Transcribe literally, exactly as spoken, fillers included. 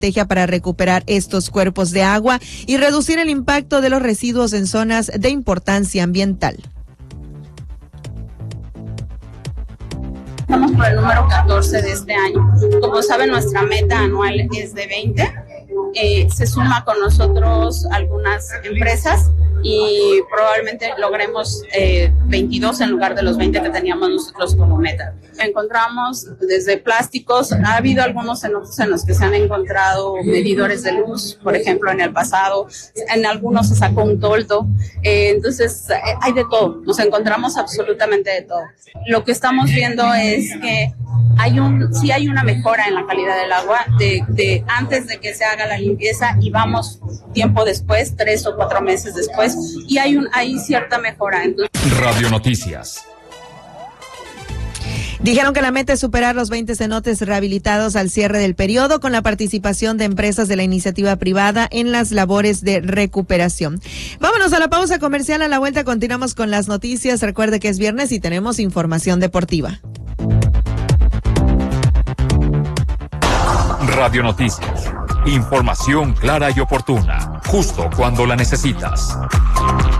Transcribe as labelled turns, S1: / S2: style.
S1: estrategia para recuperar estos cuerpos de agua y reducir el impacto de los residuos en zonas de importancia ambiental.
S2: Estamos por el número catorce de este año. Como saben, nuestra meta anual es de veinte. Eh, se suma con nosotros algunas empresas y probablemente logremos eh, veintidós en lugar de los veinte que teníamos nosotros como meta. Encontramos desde plásticos, ha habido algunos cenotes en los que se han encontrado medidores de luz, por ejemplo, en el pasado, en algunos se sacó un toldo, eh, entonces eh, hay de todo, nos encontramos absolutamente de todo. Lo que estamos viendo es que hay un, sí hay una mejora en la calidad del agua de, de antes de que se haga la limpieza y vamos tiempo después, tres o cuatro meses después, y hay un hay cierta mejora. Entonces...
S3: Radio Noticias.
S1: Dijeron que la meta es superar los veinte cenotes rehabilitados al cierre del periodo con la participación de empresas de la iniciativa privada en las labores de recuperación. Vámonos a la pausa comercial. A la vuelta continuamos con las noticias. Recuerde que es viernes y tenemos información deportiva.
S3: Radio Noticias. Información clara y oportuna, justo cuando la necesitas.